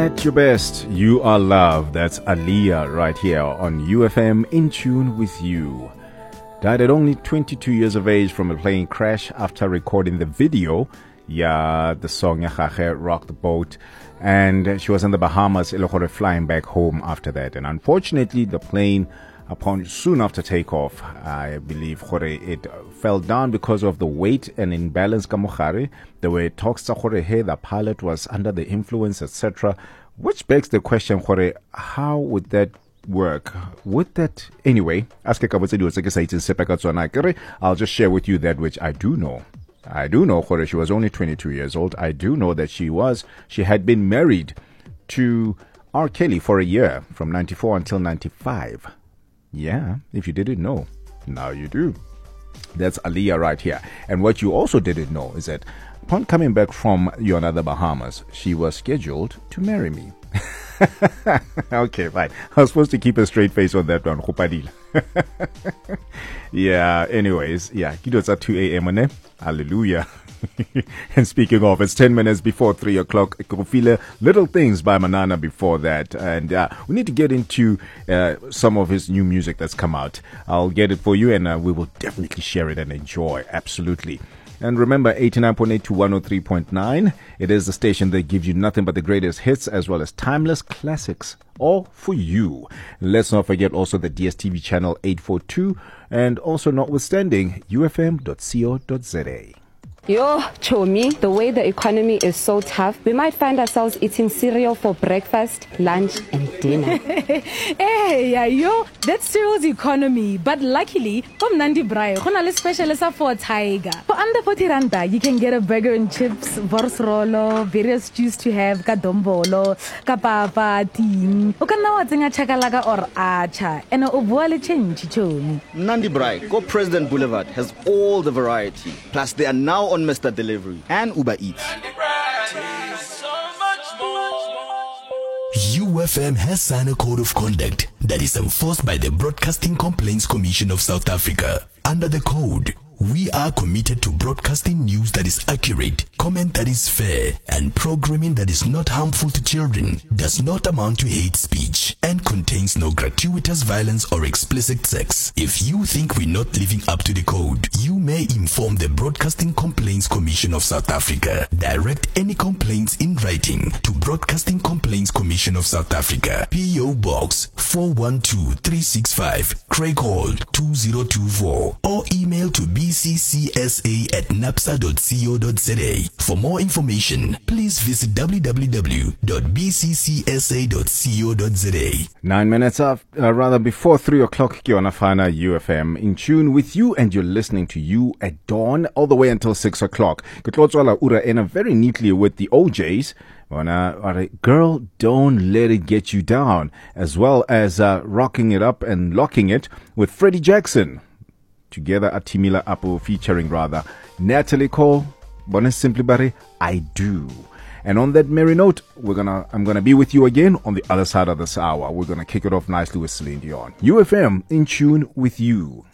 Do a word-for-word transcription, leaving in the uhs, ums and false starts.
At your best, you are loved. That's Aaliyah right here on U F M, in tune with you. Died at only twenty-two years of age from a plane crash after recording the video. Yeah, the song Yahahe, Rock the Boat. And she was in the Bahamas, flying back home after that. And unfortunately, the plane, upon soon after takeoff, I believe it fell down because of the weight and imbalance. There were talks that the pilot was under the influence, et cetera. Which begs the question, how would that work? Would that anyway? I'll just share with you that which I do know. I do know she was only twenty-two years old. I do know that she was she had been married to R. Kelly for a year, from ninety-four until ninety-five. Yeah, if you didn't know, now you do. That's Aaliyah right here. And what you also didn't know is that upon coming back from Yona, the Bahamas, she was scheduled to marry me. Okay, fine. I was supposed to keep a straight face on that one. Yeah, anyways, yeah, it's at two a.m. Hallelujah. And speaking of, it's ten minutes before three o'clock. Kofile, Little Things by Manana before that. And uh, we need to get into uh, some of his new music that's come out. I'll get it for you, and uh, we will definitely share it and enjoy. Absolutely. And remember, eighty-nine point eight to one oh three point nine. It is the station that gives you nothing but the greatest hits as well as timeless classics, all for you. Let's not forget also the D S T V channel eight forty-two, and also notwithstanding, u f m dot co dot z a. Yo, Chomi, the way the economy is so tough, we might find ourselves eating cereal for breakfast, lunch, and dinner. Hey, yeah, yo, that's cereal's economy. But luckily, from Nandi Brai, a special for Tiger. For under forty randa, you can get a burger and chips, vors rolo, various stews to have, kadombolo, kapapa, ting, okanawa zinga chakalaga or acha, and obuale change, Chomi. Nandi Brai, Go President Boulevard has all the variety. Plus, they are now on Mister Delivery and Uber Eats. U F M has signed a code of conduct that is enforced by the Broadcasting Complaints Commission of South Africa. Under the code, we are committed to broadcasting news that is accurate, comment that is fair, and programming that is not harmful to children, does not amount to hate speech, and contains no gratuitous violence or explicit sex. If you think we're not living up to the code, you may inform the Broadcasting Complaints Commission of South Africa. Direct any complaints in writing to Broadcasting Complaints Commission of South Africa, P O Box four one two three six five, Craighold two zero two four, or email to b c c s a at napsa dot co dot z a. For more information, please visit w w w dot b c c s a dot co dot z a. Nine minutes of, uh, rather before three o'clock, Kionafana U F M, in tune with you, and you're listening to You at Dawn all the way until six o'clock. Kutlotswala Ura Ena very neatly with the O Js. Girl, Don't Let It Get You Down, as well as uh, Rocking It Up and Locking It with Freddie Jackson. Together at Timila Apo, featuring rather Natalie Cole, Bonus Simply Barry, I Do. And on that merry note, we're gonna I'm gonna be with you again on the other side of this hour. We're gonna kick it off nicely with Celine Dion. U F M, in tune with you.